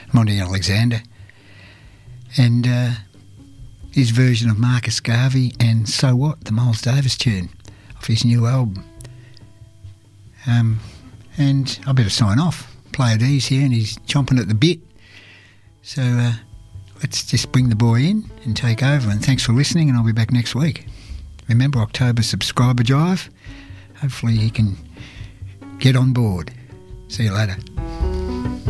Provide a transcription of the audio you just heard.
Monty Alexander, and his version of Marcus Garvey and So What, the Miles Davis tune off his new album. And I better sign off. Player D's here and he's chomping at the bit. So let's just bring the boy in and take over. And thanks for listening, and I'll be back next week. Remember, October subscriber drive. Hopefully he can get on board. See you later.